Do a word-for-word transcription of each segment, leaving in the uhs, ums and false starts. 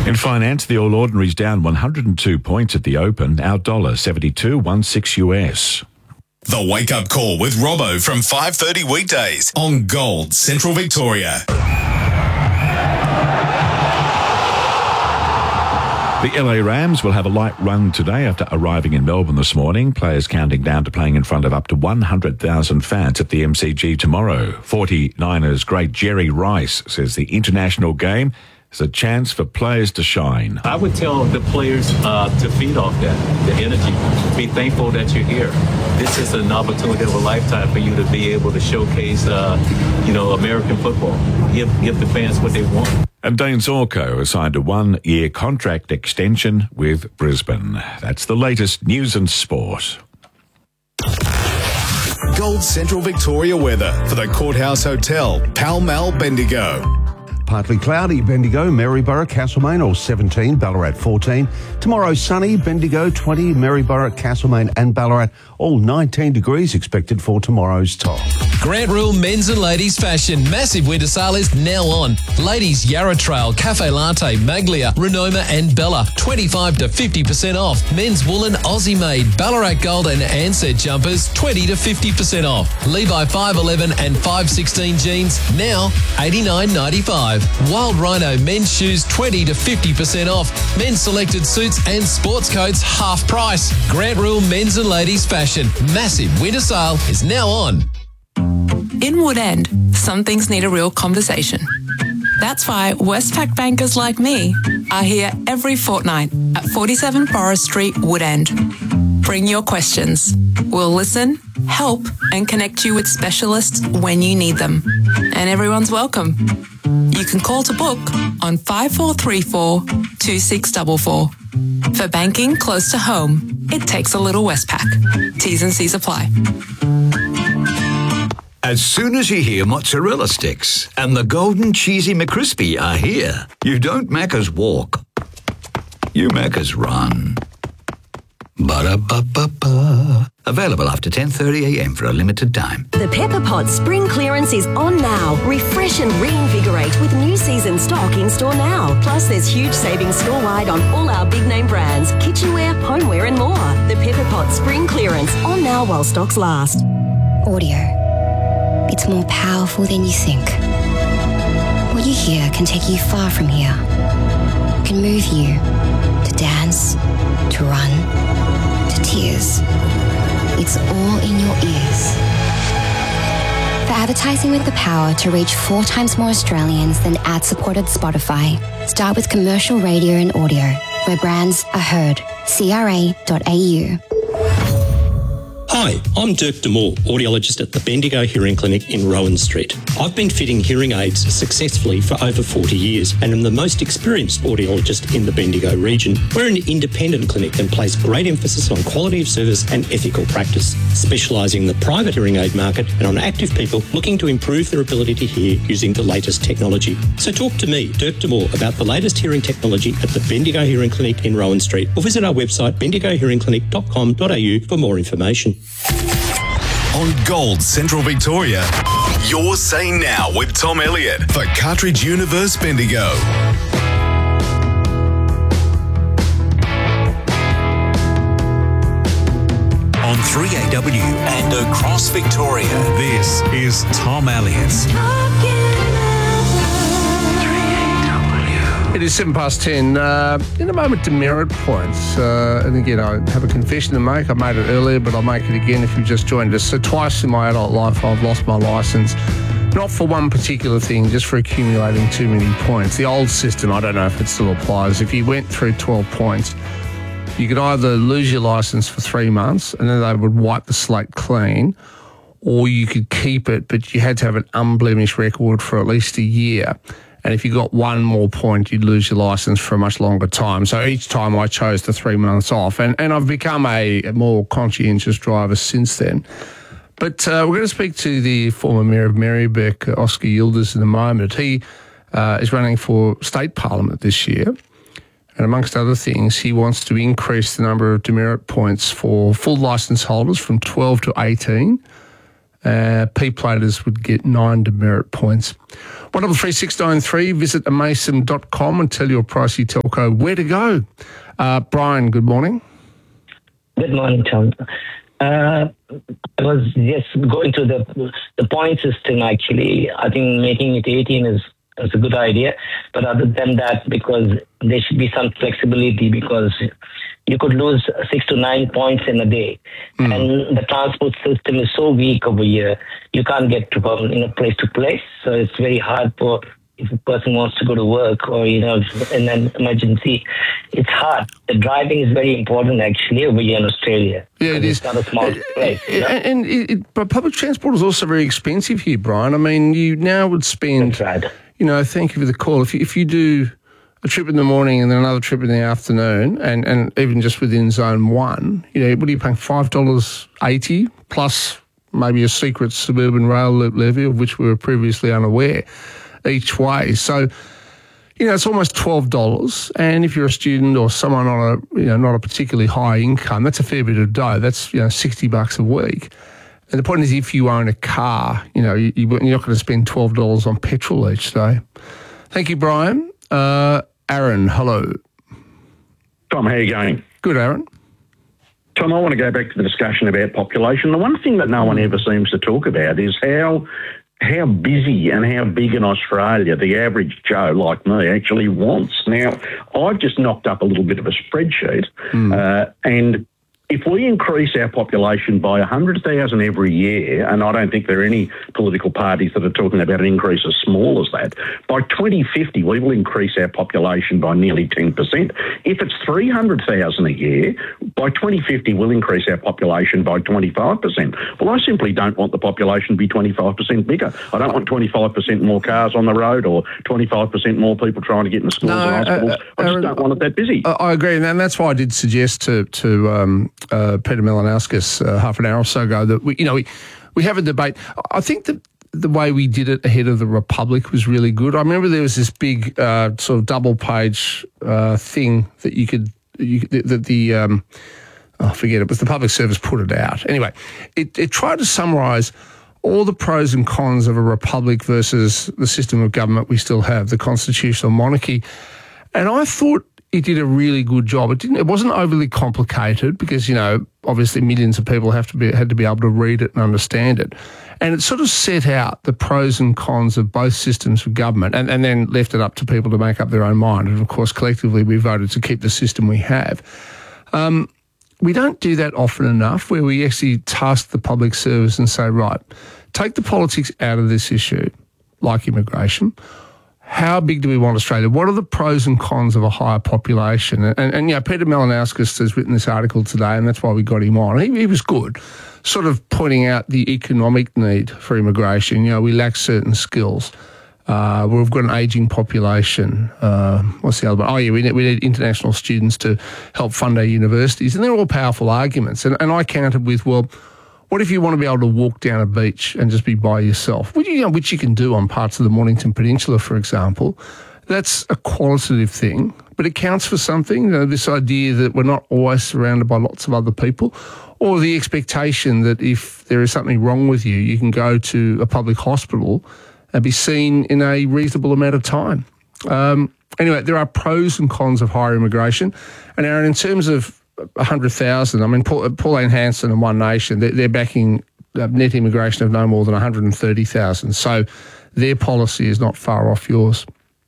In finance, the All Ordinary's down one hundred two points at the open. Our dollar seventy-two sixteen U S. The Wake Up Call with Robbo from five thirty weekdays on Gold Central Victoria. The L A Rams will have a light run today after arriving in Melbourne this morning. Players counting down to playing in front of up to one hundred thousand fans at the M C G tomorrow. forty-niners great Jerry Rice says the international game is a chance for players to shine. I would tell the players uh, to feed off that, the energy. Be thankful that you're here. This is an opportunity of a lifetime for you to be able to showcase, uh, you know, American football. Give, give the fans what they want. And Dane Zorko has signed a one-year contract extension with Brisbane. That's the latest news and sport. Gold Central Victoria weather for the Courthouse Hotel, Pall Mall, Bendigo. Partly cloudy, Bendigo, Maryborough, Castlemaine, all seventeen, Ballarat fourteen. Tomorrow sunny, Bendigo twenty, Maryborough, Castlemaine and Ballarat, all nineteen degrees expected for tomorrow's top. Grant Rule Men's and Ladies Fashion. Massive winter sale is now on. Ladies Yarra Trail, Cafe Latte, Maglia, Renoma and Bella. twenty-five to fifty percent off. Men's woolen Aussie made, Ballarat Gold and Ansett jumpers, twenty to fifty percent off. Levi five eleven and five sixteen jeans, now eighty-nine ninety-five. Wild Rhino men's shoes, twenty to fifty percent off. Men's selected suits and sports coats, half price. Grant Rule Men's and Ladies Fashion. Massive winter sale is now on. In Woodend, some things need a real conversation. That's why Westpac bankers like me are here every fortnight at forty-seven Forest Street, Woodend. Bring your questions. We'll listen, help, and connect you with specialists when you need them. And everyone's welcome. You can call to book on five four three four, two six four four. For banking close to home, it takes a little Westpac. T's and C's apply. As soon as you hear mozzarella sticks and the golden cheesy McCrispy are here, you don't Macca's walk, you Macca's run. Ba-da-ba-ba-ba. Available after ten thirty a m for a limited time. The Pepper Pot spring clearance is on now. Refresh and reinvigorate with new season stock in store now. Plus, there's huge savings store-wide on all our big name brands, kitchenware, homeware and more. The Pepper Pot spring clearance on now while stocks last. Audio. It's more powerful than you think. What you hear can take you far from here. It can move you to dance, to run, to tears. It's all in your ears. For advertising with the power to reach four times more Australians than ad-supported Spotify, start with commercial radio and audio, where brands are heard. C R A dot A U. Hi, I'm Dirk Demore, audiologist at the Bendigo Hearing Clinic in Rowan Street. I've been fitting hearing aids successfully for over forty years and am the most experienced audiologist in the Bendigo region. We're an independent clinic and place great emphasis on quality of service and ethical practice, specialising in the private hearing aid market and on active people looking to improve their ability to hear using the latest technology. So talk to me, Dirk Demore, about the latest hearing technology at the Bendigo Hearing Clinic in Rowan Street, or visit our website bendigo hearing clinic dot com dot a u for more information. On Gold Central Victoria, Your Say Now with Tom Elliott for Cartridge Universe Bendigo. On three A W and across Victoria, this is Tom Elliott. It is seven past ten. Uh, in a moment, demerit points. Uh, and again, I have a confession to make. I made it earlier, but I'll make it again if you just joined us. So twice in my adult life, I've lost my licence. Not for one particular thing, just for accumulating too many points. The old system, I don't know if it still applies. If you went through twelve points, you could either lose your licence for three months and then they would wipe the slate clean, or you could keep it, but you had to have an unblemished record for at least a year. And if you got one more point, you'd lose your licence for a much longer time. So each time I chose the three months off. And, and I've become a, a more conscientious driver since then. But uh, we're going to speak to the former Mayor of Marybeck, Oscar Yildiz, in a moment. He uh, is running for State Parliament this year. And amongst other things, he wants to increase the number of demerit points for full licence holders from twelve to eighteen. Uh, P-platers would get nine demerit points. one double three six nine three, visit amaysim dot com and tell your pricey telco where to go. Uh, Brian, good morning. Good morning, Tom. Uh, I was just going through the the point system, actually. I think making it eighteen is, is a good idea. But other than that, because there should be some flexibility, because you could lose six to nine points in a day. Mm. And the transport system is so weak over here, you can't get from you know, place to place. So it's very hard for if a person wants to go to work or, you know, in an emergency. It's hard. The driving is very important, actually, over here in Australia. Yeah, it is. It's not a small place. You know? And it, it, but public transport is also very expensive here, Brian. I mean, you now would spend, That's right. you know, thank you for the call. If you, if you do a trip in the morning and then another trip in the afternoon, and, and even just within zone one, you know, what are you paying, five dollars eighty plus maybe a secret suburban rail loop levy, of which we were previously unaware, each way. So, you know, it's almost twelve dollars. And if you're a student or someone on a, you know, not a particularly high income, that's a fair bit of dough. That's, you know, sixty bucks a week. And the point is, if you own a car, you know, you, you're not going to spend twelve dollars on petrol each day. Thank you, Brian. Uh, Aaron, hello. Tom, how are you going? Good, Aaron. Tom, I want to go back to the discussion about population. The one thing that no one ever seems to talk about is how how busy and how big in Australia the average Joe like me actually wants. Now, I've just knocked up a little bit of a spreadsheet, mm. uh, and if we increase our population by one hundred thousand every year, and I don't think there are any political parties that are talking about an increase as small as that, by twenty fifty we will increase our population by nearly ten percent. If it's three hundred thousand a year, by twenty fifty we'll increase our population by twenty-five percent. Well, I simply don't want the population to be twenty-five percent bigger. I don't want twenty-five percent more cars on the road or twenty-five percent more people trying to get into schools no, and hospitals. Uh, uh, I just Aaron, don't want it that busy. I, I agree, and that's why I did suggest to, to um, Uh, Peter Malinauskas uh, half an hour or so ago that we, you know, we, we have a debate. I think that the way we did it ahead of the Republic was really good. I remember there was this big uh, sort of double page uh, thing that you could, you, that the, the um, oh, I forget it was the Public Service put it out. Anyway, it, it tried to summarise all the pros and cons of a republic versus the system of government we still have, the constitutional monarchy, and I thought it did a really good job. It didn't. It wasn't overly complicated because, you know, obviously millions of people have to be had to be able to read it and understand it. And it sort of set out the pros and cons of both systems of government and, and then left it up to people to make up their own mind. And, of course, collectively we voted to keep the system we have. Um, we don't do that often enough where we actually task the public service and say, right, take the politics out of this issue, like immigration. How big do we want Australia? What are the pros and cons of a higher population? And, and, and you know, Peter Malinauskas has written this article today, and that's why we got him on. He, he was good, sort of pointing out the economic need for immigration. You know, we lack certain skills. Uh, we've got an ageing population. Uh, what's the other one? Oh, yeah, we need, we need international students to help fund our universities. And they're all powerful arguments. And, and I countered with, well, what if you want to be able to walk down a beach and just be by yourself, which you, know, which you can do on parts of the Mornington Peninsula, for example? That's a qualitative thing, but it counts for something. You know, this idea that we're not always surrounded by lots of other people, or the expectation that if there is something wrong with you, you can go to a public hospital and be seen in a reasonable amount of time. Um, anyway, there are pros and cons of higher immigration. And Aaron, in terms of one hundred thousand. I mean, Paul, Pauline Hanson and One Nation, they're, they're backing net immigration of no more than one hundred thirty thousand. So their policy is not far off yours.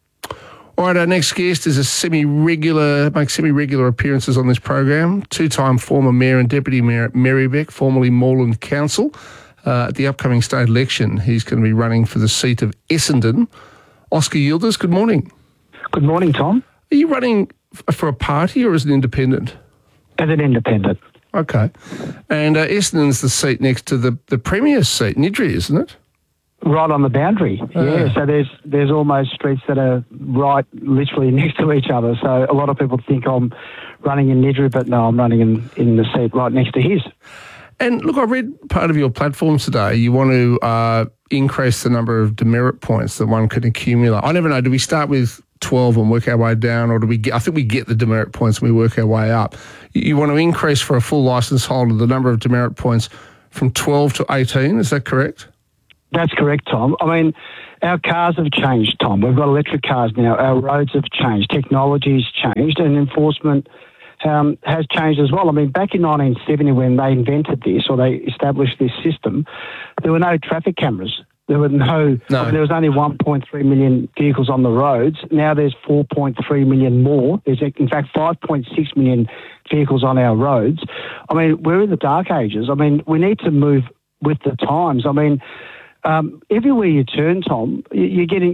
All right, our next guest is a semi-regular, makes semi-regular appearances on this program, two-time former Mayor and Deputy Mayor at Marybeck, formerly Moreland Council. Uh, at the upcoming state election, he's going to be running for the seat of Essendon. Oscar Yildiz, good morning. Good morning, Tom. Are you running f- for a party or as an independent? As an independent. Okay. And uh, Essendon's the seat next to the, the Premier's seat, Niddrie, isn't it? Right on the boundary, uh. yeah. So there's there's almost streets that are right literally next to each other. So a lot of people think I'm running in Niddrie, but no, I'm running in, in the seat right next to his. And look, I read part of your platform today. You want to uh, increase the number of demerit points that one can accumulate. I never know, do we start with twelve and work our way down, or do we get, I think we get the demerit points and we work our way up. You want to increase for a full licence holder the number of demerit points from twelve to eighteen. Is that correct? That's correct, Tom. I mean, our cars have changed, Tom. We've got electric cars now. Our roads have changed. Technology's changed, and enforcement um, has changed as well. I mean, back in nineteen seventy, when they invented this or they established this system, there were no traffic cameras. There were no, no. I mean, there was only one point three million vehicles on the roads. Now there's four point three million more. There's, in fact, five point six million vehicles on our roads. I mean, we're in the dark ages. I mean, we need to move with the times. I mean, um, everywhere you turn, Tom, you're getting